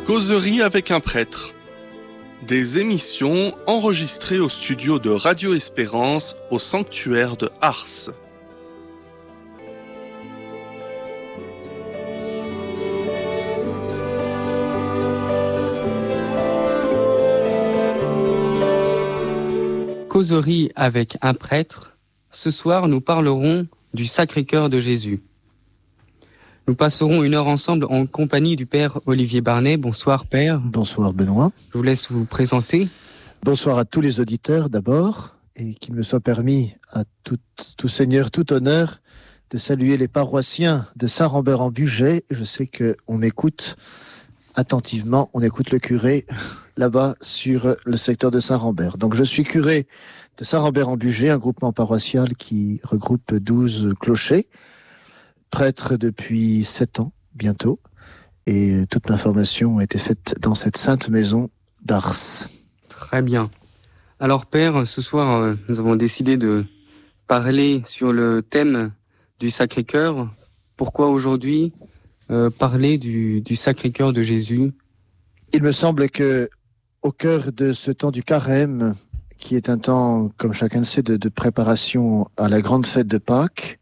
Causerie avec un prêtre. Des émissions enregistrées au studio de Radio Espérance au sanctuaire de Ars. Causerie avec un prêtre. Ce soir, nous parlerons du Sacré-Cœur de Jésus. Nous passerons une heure ensemble en compagnie du Père Olivier Barnet. Bonsoir Père. Bonsoir Benoît. Je vous laisse vous présenter. Bonsoir à tous les auditeurs d'abord, et qu'il me soit permis à tout seigneur, tout honneur, de saluer les paroissiens de Saint-Rambert-en-Bugey. Je sais qu'on m'écoute attentivement, on écoute le curé là-bas sur le secteur de Saint-Rambert. Donc je suis curé de Saint-Rambert-en-Bugey, un groupement paroissial qui regroupe 12 clochers, prêtre depuis 7 ans bientôt, et toute ma formation a été faite dans cette sainte maison d'Ars. Très bien. Alors Père, ce soir, nous avons décidé de parler sur le thème du Sacré-Cœur. Pourquoi aujourd'hui parler du Sacré-Cœur de Jésus ? Il me semble que au cœur de ce temps du carême, qui est un temps, comme chacun le sait, de préparation à la grande fête de Pâques,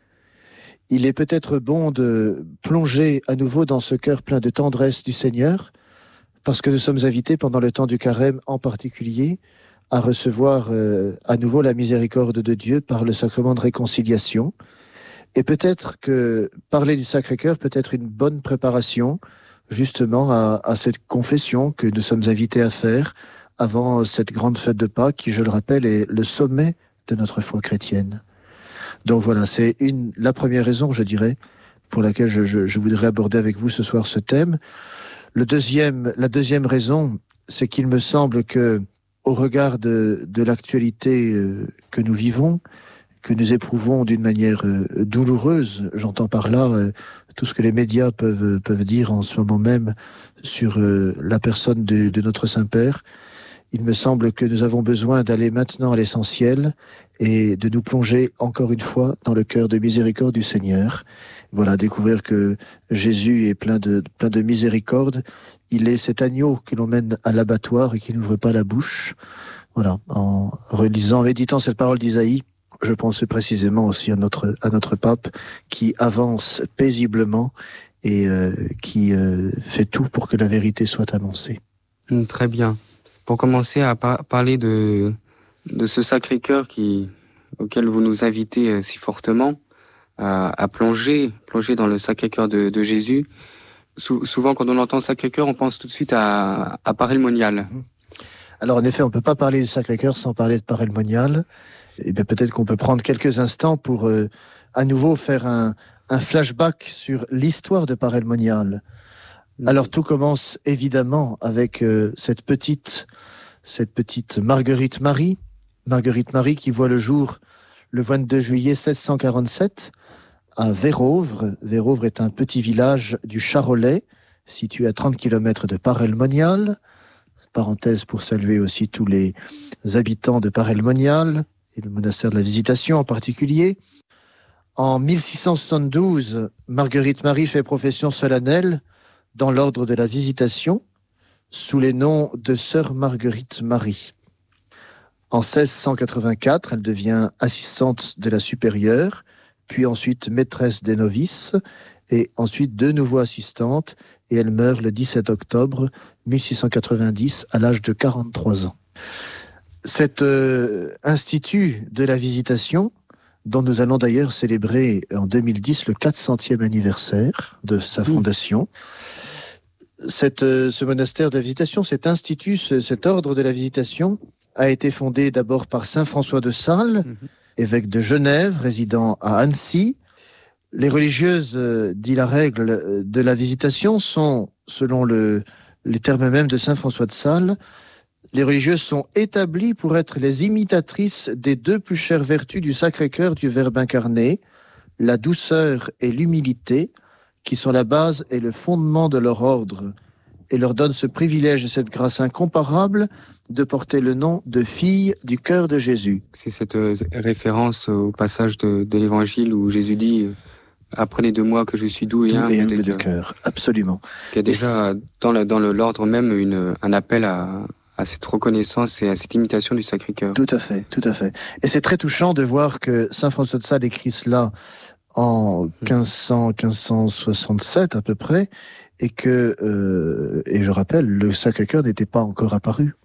il est peut-être bon de plonger à nouveau dans ce cœur plein de tendresse du Seigneur, parce que nous sommes invités pendant le temps du carême en particulier à recevoir à nouveau la miséricorde de Dieu par le sacrement de réconciliation. Et peut-être que parler du Sacré-Cœur peut être une bonne préparation justement à cette confession que nous sommes invités à faire avant cette grande fête de Pâques qui, je le rappelle, est le sommet de notre foi chrétienne. Donc voilà, c'est la première raison, je dirais, pour laquelle je voudrais aborder avec vous ce soir ce thème. La deuxième raison, c'est qu'il me semble que, au regard de l'actualité que nous vivons, que nous éprouvons d'une manière douloureuse, j'entends par là tout ce que les médias peuvent dire en ce moment même sur la personne de notre Saint-Père, il me semble que nous avons besoin d'aller maintenant à l'essentiel et de nous plonger encore une fois dans le cœur de miséricorde du Seigneur. Voilà, découvrir que Jésus est plein de miséricorde. Il est cet agneau que l'on mène à l'abattoir et qui n'ouvre pas la bouche. Voilà, en relisant, méditant cette parole d'Isaïe, je pensais précisément aussi à notre pape qui avance paisiblement et qui fait tout pour que la vérité soit annoncée. Très bien. Pour commencer à parler de ce Sacré-Cœur auquel vous nous invitez si fortement à plonger dans le Sacré-Cœur de Jésus. Souvent, quand on entend Sacré-Cœur, on pense tout de suite à Paray-le-Monial. Alors, en effet, on ne peut pas parler du Sacré-Cœur sans parler de Paray-le-Monial. Et bien, peut-être qu'on peut prendre quelques instants pour à nouveau faire un flashback sur l'histoire de Paray-le-Monial. Alors, tout commence évidemment avec cette petite Marguerite Marie qui voit le jour le 22 juillet 1647 à Vérovre. Vérovre est un petit village du Charolais, situé à 30 km de Paray-le-Monial. Parenthèse pour saluer aussi tous les habitants de Paray-le-Monial et le monastère de la Visitation en particulier. En 1672, Marguerite Marie fait profession solennelle dans l'ordre de la Visitation, sous les noms de Sœur Marguerite Marie. En 1684, elle devient assistante de la supérieure, puis ensuite maîtresse des novices, et ensuite de nouveau assistante, et elle meurt le 17 octobre 1690 à l'âge de 43 ans. Cet institut de la Visitation, dont nous allons d'ailleurs célébrer en 2010 le 400e anniversaire de sa fondation, ce monastère de la Visitation, cet institut, cet ordre de la Visitation a été fondé d'abord par saint François de Sales, évêque de Genève, résidant à Annecy. Les religieuses, dit la règle de la Visitation, sont, selon les termes mêmes de saint François de Sales, les religieuses sont établies pour être les imitatrices des 2 plus chères vertus du Sacré-Cœur du Verbe incarné, la douceur et l'humilité, qui sont la base et le fondement de leur ordre, et leur donne ce privilège et cette grâce incomparable de porter le nom de fille du cœur de Jésus. C'est cette référence au passage de l'Évangile où Jésus dit apprenez de moi que je suis doux et humble de cœur. Absolument. Il y a déjà dans l'ordre même un appel à cette reconnaissance et à cette imitation du Sacré-Cœur. Tout à fait, tout à fait. Et c'est très touchant de voir que saint François de Sales écrit cela en 1567 à peu près, et que, et je rappelle, le Sacré-Cœur n'était pas encore apparu.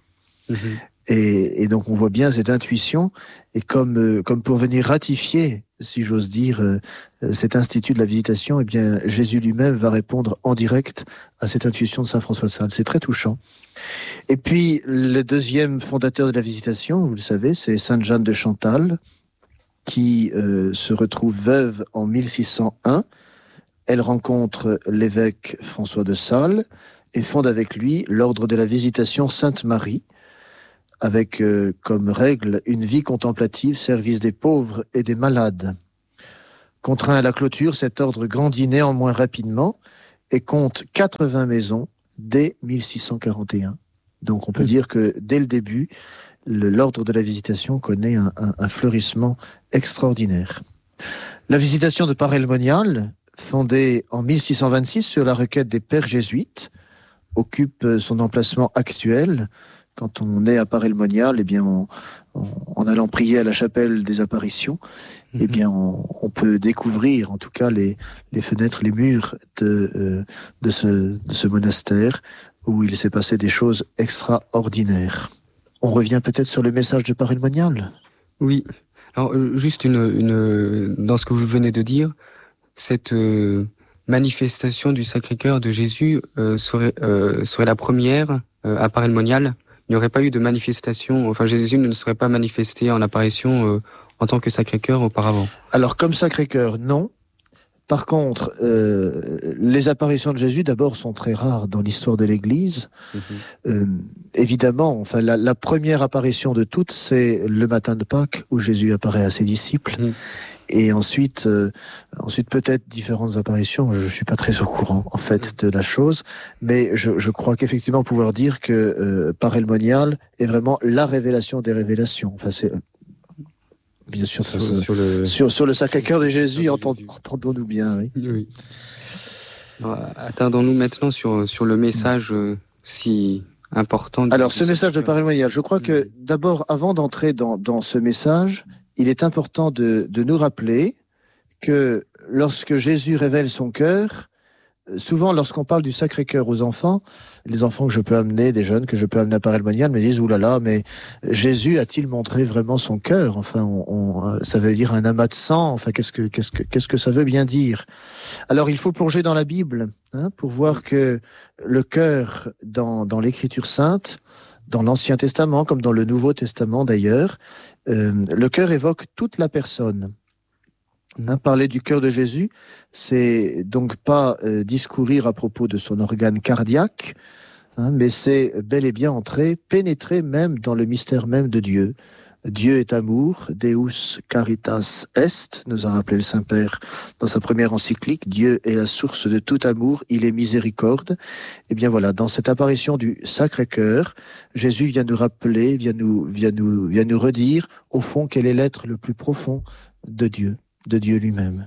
Et donc on voit bien cette intuition, et comme pour venir ratifier, si j'ose dire, cet institut de la visitation, eh bien Jésus lui-même va répondre en direct à cette intuition de saint François de Sales. C'est très touchant. Et puis le deuxième fondateur de la visitation, vous le savez, c'est sainte Jeanne de Chantal, qui se retrouve veuve en 1601. Elle rencontre l'évêque François de Sales et fonde avec lui l'ordre de la Visitation Sainte-Marie, avec comme règle une vie contemplative, service des pauvres et des malades. Contraint à la clôture, cet ordre grandit néanmoins rapidement et compte 80 maisons dès 1641. Donc on peut dire que dès le début, l'ordre de la Visitation connaît un fleurissement extraordinaire. La Visitation de Paray-le-Monial, fondée en 1626 sur la requête des pères jésuites, occupe son emplacement actuel. Quand on est à Paray-le-Monial, eh bien, en allant prier à la chapelle des apparitions, eh bien, on peut découvrir, en tout cas, les fenêtres, les murs de ce monastère, où il s'est passé des choses extraordinaires. On revient peut-être sur le message de Paray-le-Monial. Oui. Alors, juste dans ce que vous venez de dire, cette manifestation du Sacré-Cœur de Jésus serait la première à Paray-le-Monial. Il n'y aurait pas eu de manifestation, enfin Jésus ne serait pas manifesté en apparition en tant que Sacré-Cœur auparavant. Alors comme Sacré-Cœur, non. Par contre, les apparitions de Jésus, d'abord, sont très rares dans l'histoire de l'Église. Évidemment, enfin, la première apparition de toutes, c'est le matin de Pâques, où Jésus apparaît à ses disciples. Et ensuite peut-être différentes apparitions. Je suis pas très au courant, en fait, de la chose. Mais je crois qu'effectivement, pouvoir dire que Paray-le-Monial est vraiment la révélation des révélations. Enfin, c'est... Bien sûr, sur le Sacré-Cœur de Jésus, entendons-nous bien, oui. Oui. Attardons-nous maintenant sur le message si important. Alors, ce message de Paray-le-Monial, je crois que d'abord, avant d'entrer dans ce message, il est important de nous rappeler que lorsque Jésus révèle son cœur, souvent lorsqu'on parle du Sacré-Cœur aux enfants, les enfants que je peux amener, des jeunes que je peux amener à Paray-le-Monial me disent « Oulala, mais Jésus a-t-il montré vraiment son cœur ?» Enfin, ça veut dire un amas de sang. Enfin, qu'est-ce que ça veut bien dire? Alors, il faut plonger dans la Bible pour voir que le cœur, dans l'Écriture sainte, dans l'Ancien Testament comme dans le Nouveau Testament d'ailleurs, le cœur évoque toute la personne. Parler du cœur de Jésus, c'est donc pas discourir à propos de son organe cardiaque, mais c'est bel et bien pénétrer même dans le mystère même de Dieu. Dieu est amour, Deus caritas est, nous a rappelé le Saint-Père dans sa première encyclique. Dieu est la source de tout amour, il est miséricorde. Et bien voilà, dans cette apparition du Sacré-Cœur, Jésus vient nous rappeler, vient nous redire, au fond, quel est l'être le plus profond de Dieu lui-même.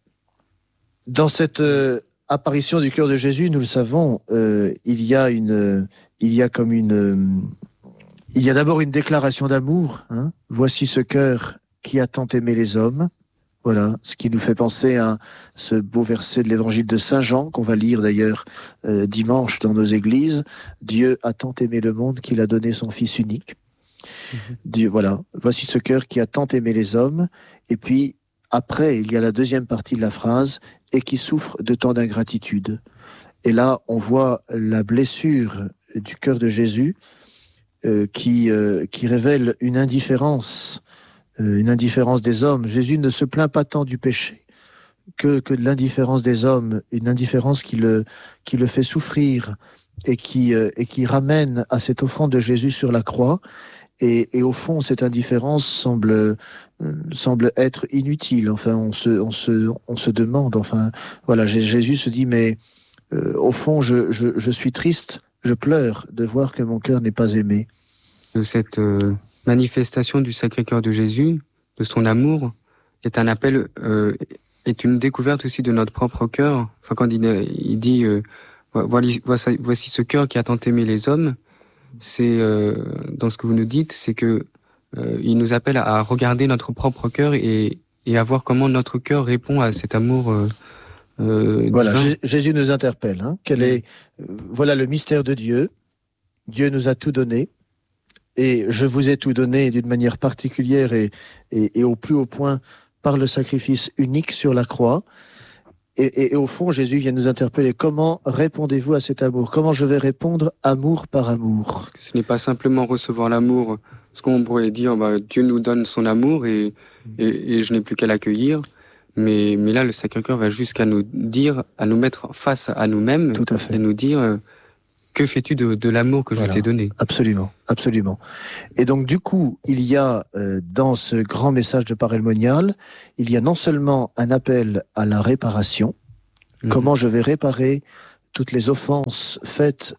Dans cette apparition du cœur de Jésus, nous le savons, il y a d'abord une déclaration d'amour. Voici ce cœur qui a tant aimé les hommes. Voilà, ce qui nous fait penser à ce beau verset de l'évangile de Saint Jean, qu'on va lire d'ailleurs dimanche dans nos églises. Dieu a tant aimé le monde qu'il a donné son Fils unique. Dieu, voilà, voici ce cœur qui a tant aimé les hommes. Et puis, après, il y a la deuxième partie de la phrase, et qui souffre de tant d'ingratitude. Et là, on voit la blessure du cœur de Jésus, qui révèle une indifférence des hommes. Jésus ne se plaint pas tant du péché que de l'indifférence des hommes, une indifférence qui le fait souffrir et qui ramène à cette offrande de Jésus sur la croix. Et au fond, cette indifférence semble être inutile. Enfin, on se demande. Enfin, voilà, Jésus se dit, mais au fond, je suis triste. Je pleure de voir que mon cœur n'est pas aimé. De cette manifestation du Sacré-Cœur de Jésus, de son amour, est un appel est une découverte aussi de notre propre cœur. Enfin, quand il dit voici ce cœur qui a tant aimé les hommes, c'est dans ce que vous nous dites, c'est que il nous appelle à regarder notre propre cœur et à voir comment notre cœur répond à cet amour. Voilà, Jésus nous interpelle. Voilà le mystère de Dieu. Dieu nous a tout donné. Et je vous ai tout donné d'une manière particulière et au plus haut point par le sacrifice unique sur la croix. Et au fond, Jésus vient nous interpeller. Comment répondez-vous à cet amour? Comment je vais répondre amour par amour? Ce n'est pas simplement recevoir l'amour. Parce qu'on pourrait dire, Dieu nous donne son amour et je n'ai plus qu'à l'accueillir. Mais là, le Sacré-Cœur va jusqu'à nous dire, à nous mettre face à nous-mêmes. Tout à fait. Et nous dire, que fais-tu de l'amour que je t'ai donné? Absolument, absolument. Et donc, du coup, il y a, dans ce grand message de Parelmonial, il y a non seulement un appel à la réparation, comment je vais réparer toutes les offenses faites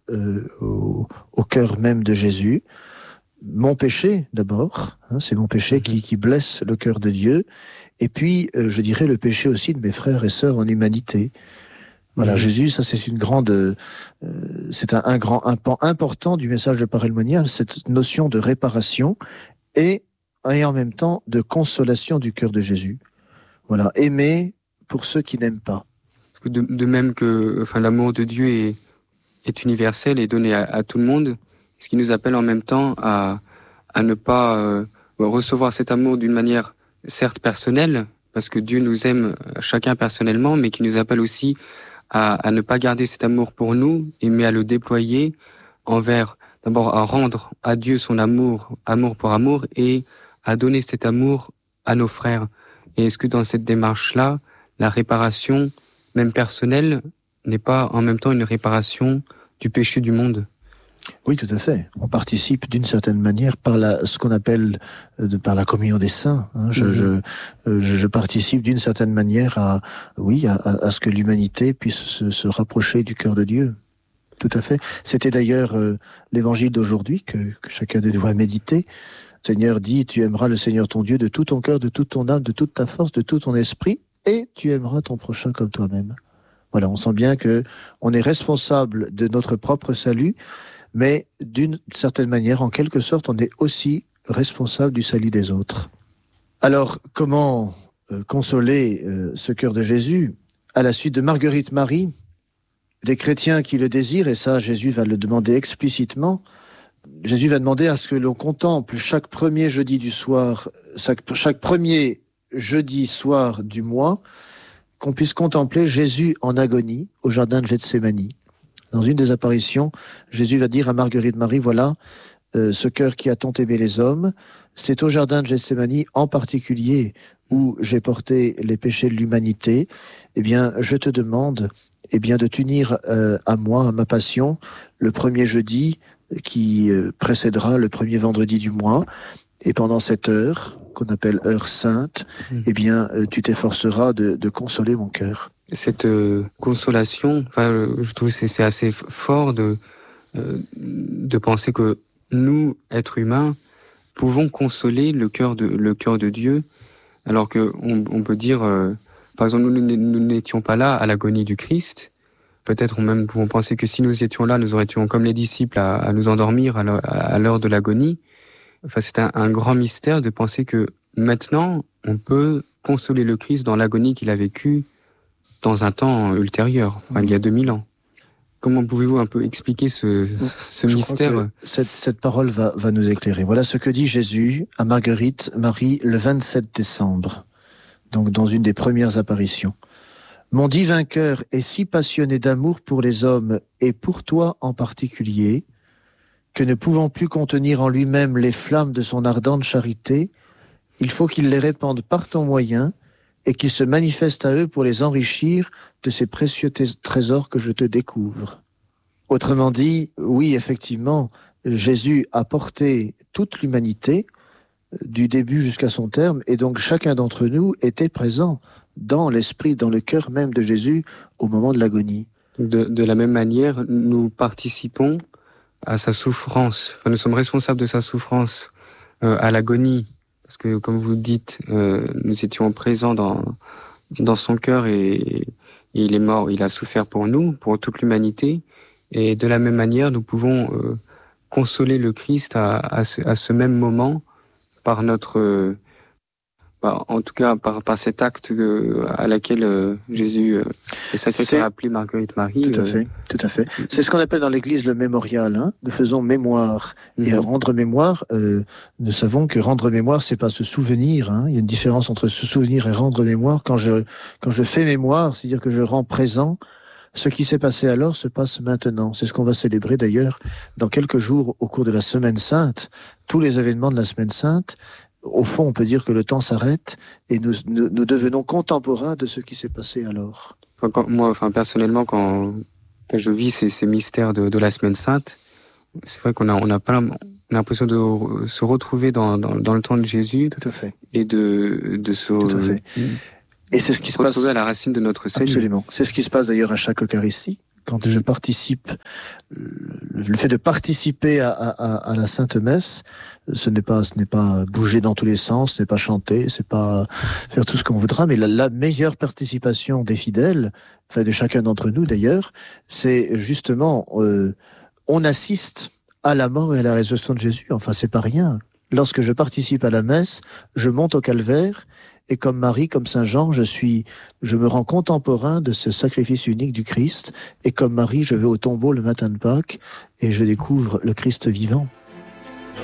au cœur même de Jésus, mon péché d'abord, c'est mon péché qui blesse le cœur de Dieu, et puis, je dirais, le péché aussi de mes frères et sœurs en humanité. Voilà, Jésus, ça c'est une grande, c'est un pan important du message de Parelmonial, cette notion de réparation et en même temps de consolation du cœur de Jésus. Voilà, aimer pour ceux qui n'aiment pas. De même que, l'amour de Dieu est universel et donné à tout le monde, ce qui nous appelle en même temps à ne pas recevoir cet amour d'une manière certes personnelle, parce que Dieu nous aime chacun personnellement, mais qui nous appelle aussi à ne pas garder cet amour pour nous, mais à le déployer d'abord à rendre à Dieu son amour pour amour, et à donner cet amour à nos frères. Et est-ce que dans cette démarche-là, la réparation, même personnelle, n'est pas en même temps une réparation du péché du monde? Oui, tout à fait. On participe d'une certaine manière par ce qu'on appelle par la communion des saints. Je participe d'une certaine manière à ce que l'humanité puisse se rapprocher du cœur de Dieu. Tout à fait. C'était d'ailleurs l'évangile d'aujourd'hui que chacun de nous doit méditer. Le Seigneur dit, tu aimeras le Seigneur ton Dieu de tout ton cœur, de toute ton âme, de toute ta force, de tout ton esprit, et tu aimeras ton prochain comme toi-même. Voilà, on sent bien que on est responsable de notre propre salut, mais d'une certaine manière, en quelque sorte, on est aussi responsable du salut des autres. Alors, comment consoler ce cœur de Jésus? À la suite de Marguerite Marie, des chrétiens qui le désirent, et ça, Jésus va le demander explicitement, Jésus va demander à ce que l'on contemple chaque premier jeudi du soir, chaque premier jeudi soir du mois, qu'on puisse contempler Jésus en agonie au jardin de Gethsémani. Dans une des apparitions, Jésus va dire à Marguerite Marie, voilà, ce cœur qui a tant aimé les hommes, c'est au jardin de Gethsémani en particulier où j'ai porté les péchés de l'humanité. Eh bien, je te demande, de t'unir à moi, à ma passion, le premier jeudi qui précédera le premier vendredi du mois. Et pendant cette heure, qu'on appelle heure sainte, tu t'efforceras de consoler mon cœur. Cette consolation, je trouve que c'est assez fort de penser que nous, êtres humains, pouvons consoler le cœur de Dieu, alors que on peut dire, par exemple, nous n'étions pas là à l'agonie du Christ. Peut-être même pouvons penser que si nous étions là, nous aurions comme les disciples à nous endormir à l'heure de l'agonie. C'est un grand mystère de penser que maintenant, on peut consoler le Christ dans l'agonie qu'il a vécue dans un temps ultérieur, il y a 2000 ans. Comment pouvez-vous un peu expliquer ce mystère? Cette parole va nous éclairer. Voilà ce que dit Jésus à Marguerite Marie le 27 décembre, donc dans une des premières apparitions. Mon divin cœur est si passionné d'amour pour les hommes et pour toi en particulier, que ne pouvant plus contenir en lui-même les flammes de son ardente charité, il faut qu'il les répande par ton moyen et qu'il se manifeste à eux pour les enrichir de ces précieux trésors que je te découvre. Autrement dit, oui, effectivement, Jésus a porté toute l'humanité du début jusqu'à son terme, et donc chacun d'entre nous était présent dans l'esprit, dans le cœur même de Jésus au moment de l'agonie. De la même manière, nous participons à sa souffrance. Nous sommes responsables de sa souffrance à l'agonie. Parce que, comme vous dites, nous étions présents dans son cœur et il est mort, il a souffert pour nous, pour toute l'humanité. Et de la même manière, nous pouvons consoler le Christ à ce même moment par notre... en tout cas, par cet acte à laquelle Jésus, le Sacré-Cœur, a appelé Marguerite Marie. Tout à fait, tout à fait. C'est ce qu'on appelle dans l'Église le mémorial. Hein. Nous faisons mémoire. Et rendre mémoire, nous savons que rendre mémoire, c'est pas se souvenir. Hein. Il y a une différence entre se souvenir et rendre mémoire. Quand je fais mémoire, c'est-à-dire que je rends présent. Ce qui s'est passé alors se passe maintenant. C'est ce qu'on va célébrer d'ailleurs dans quelques jours au cours de la Semaine Sainte. Tous les événements de la Semaine Sainte. Au fond, on peut dire que le temps s'arrête et nous devenons contemporains de ce qui s'est passé alors. Personnellement, quand je vis ces mystères de la Semaine Sainte, c'est vrai qu'on a pas l'impression de se retrouver dans le temps de Jésus. Tout à fait. Et de se... Tout à fait. Et c'est ce qui se passe à la racine de notre Seigneur. Absolument. C'est ce qui se passe d'ailleurs à chaque Eucharistie. Quand je participe, le fait de participer à la Sainte Messe, ce n'est pas bouger dans tous les sens, ce n'est pas chanter, c'est pas faire tout ce qu'on voudra, mais la meilleure participation des fidèles, enfin de chacun d'entre nous d'ailleurs, c'est justement on assiste à la mort et à la résurrection de Jésus. Enfin, c'est pas rien. Lorsque je participe à la messe, je monte au calvaire. Et comme Marie, comme Saint Jean, je me rends contemporain de ce sacrifice unique du Christ. Et comme Marie, je vais au tombeau le matin de Pâques et je découvre le Christ vivant.